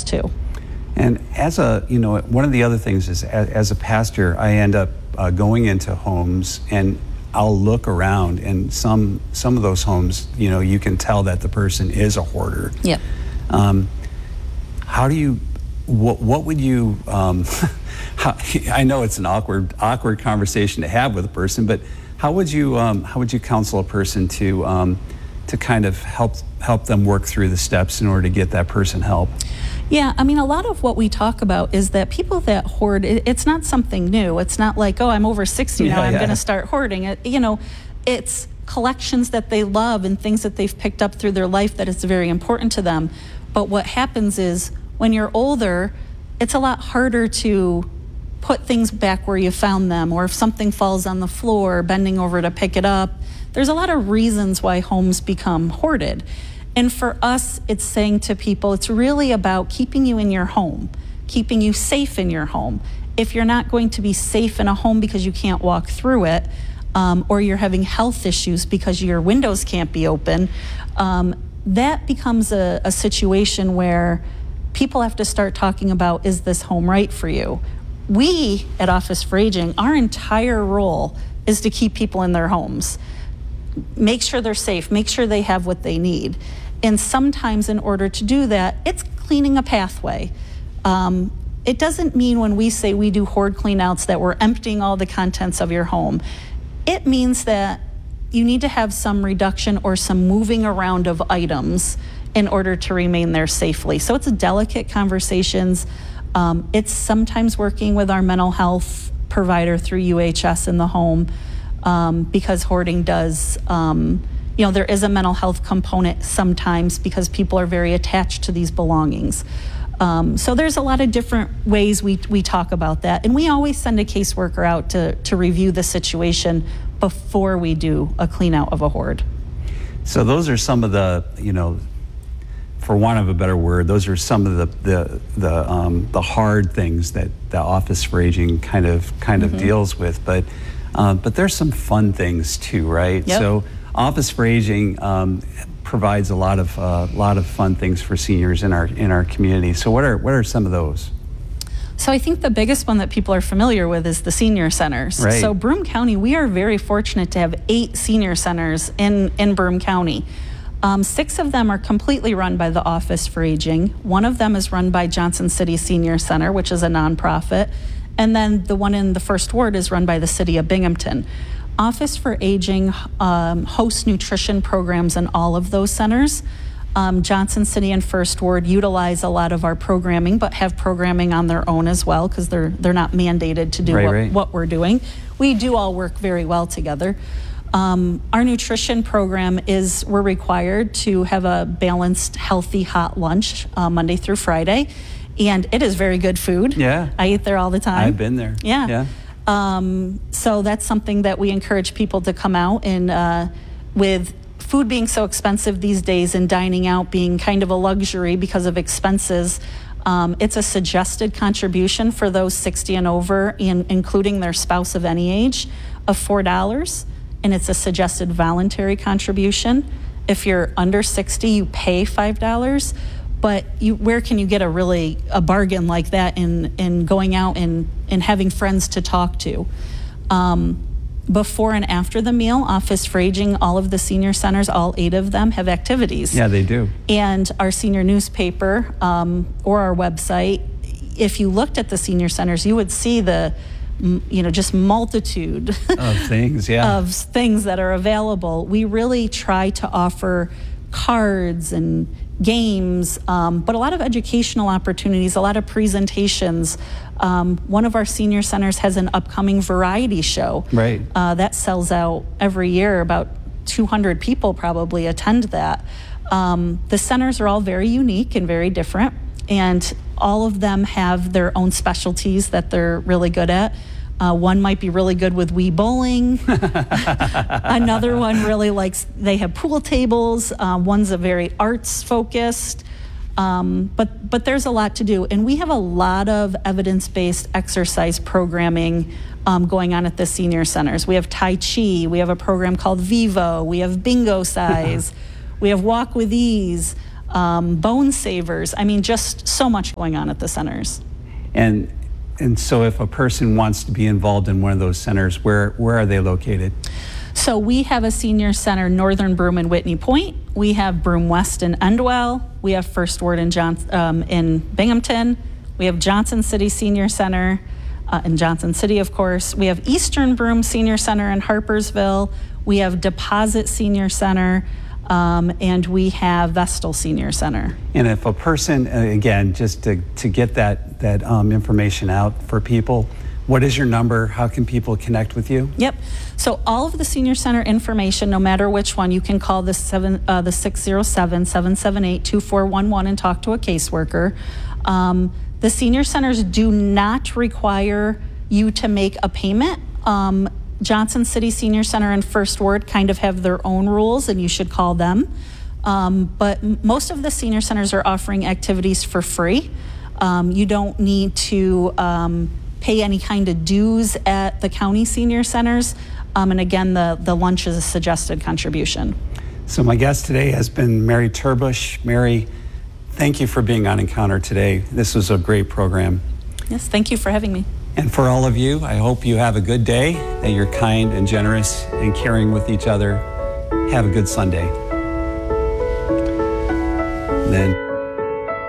too. And as one of the other things is, as a pastor, I end up going into homes, and I'll look around, and some of those homes, you can tell that the person is a hoarder. Yep. How do you, what would you, I know it's an awkward conversation to have with a person, but how would you counsel a person to kind of help them work through the steps in order to get that person help? Yeah, I mean, a lot of what we talk about is that people that hoard, it's not something new. It's not like, oh, I'm over 60 now, I'm going to start hoarding it. It's collections that they love and things that they've picked up through their life that is very important to them. But what happens is when you're older, it's a lot harder to put things back where you found them, or if something falls on the floor, bending over to pick it up. There's a lot of reasons why homes become hoarded. And for us, it's saying to people, it's really about keeping you in your home, keeping you safe in your home. If you're not going to be safe in a home because you can't walk through it, or you're having health issues because your windows can't be open, that becomes a situation where people have to start talking about, is this home right for you? We at Office for Aging, our entire role is to keep people in their homes. Make sure they're safe, make sure they have what they need. And sometimes in order to do that, it's cleaning a pathway. It doesn't mean when we say we do hoard cleanouts that we're emptying all the contents of your home. It means that you need to have some reduction or some moving around of items in order to remain there safely. So it's delicate conversations. It's sometimes working with our mental health provider through UHS in the home, because hoarding does, there is a mental health component sometimes because people are very attached to these belongings. So there's a lot of different ways we talk about that. And we always send a caseworker out to review the situation before we do a clean out of a hoard. So those are some of the, for want of a better word, those are some of the hard things that the Office for Aging kind of deals with. But there's some fun things too, right? Yep. So Office for Aging provides a lot of fun things for seniors in our community. So what are some of those? So I think the biggest one that people are familiar with is the senior centers. Right. So Broome County, we are very fortunate to have 8 senior centers in Broome County. 6 of them are completely run by the Office for Aging. 1 of them is run by Johnson City Senior Center, which is a nonprofit. And then the one in the First Ward is run by the City of Binghamton. Office for Aging hosts nutrition programs in all of those centers. Johnson City and First Ward utilize a lot of our programming, but have programming on their own as well, because they're not mandated to do what we're doing. We do all work very well together. Our nutrition program we're required to have a balanced, healthy, hot lunch Monday through Friday, and it is very good food. Yeah. I eat there all the time. I've been there. Yeah. So that's something that we encourage people to come out, and with food being so expensive these days and dining out being kind of a luxury because of expenses, it's a suggested contribution for those 60 and over, and including their spouse of any age, of $4, and it's a suggested voluntary contribution. If you're under 60, you pay $5. But where can you get a bargain like that in going out and having friends to talk to? Before and after the meal, Office for Aging, all of the senior centers, all 8 of them, have activities. Yeah, they do. And our senior newspaper or our website, if you looked at the senior centers, you would see the just multitude of things, of things that are available. We really try to offer cards and games, but a lot of educational opportunities, a lot of presentations. One of our senior centers has an upcoming variety show. Right. That sells out every year. About 200 people probably attend that. The centers are all very unique and very different, and all of them have their own specialties that they're really good at. One might be really good with Wii bowling. Another one really likes, they have pool tables. One's a very arts focused. But there's a lot to do. And we have a lot of evidence-based exercise programming going on at the senior centers. We have Tai Chi. We have a program called Vivo. We have Bingo Size. We have Walk with Ease. bone savers. I mean, just so much going on at the centers. And so if a person wants to be involved in one of those centers, where are they located? So we have a senior center, Northern Broome and Whitney Point. We have Broome West in Endwell. We have First Ward in Binghamton. We have Johnson City Senior Center in Johnson City, of course. We have Eastern Broome Senior Center in Harpersville. We have Deposit Senior Center, and we have Vestal Senior Center. And if a person, again, just to get that information out for people, what is your number? How can people connect with you? Yep. So all of the senior center information, no matter which one, you can call the 607-778-2411 and talk to a caseworker. The senior centers do not require you to make a payment. Johnson City Senior Center and First Ward kind of have their own rules, and you should call them. But most of the senior centers are offering activities for free. You don't need to pay any kind of dues at the county senior centers. And again, the lunch is a suggested contribution. So my guest today has been Mary Turbush. Mary, thank you for being on Encounter today. This was a great program. Yes, thank you for having me. And for all of you, I hope you have a good day, that you're kind and generous and caring with each other. Have a good Sunday. And then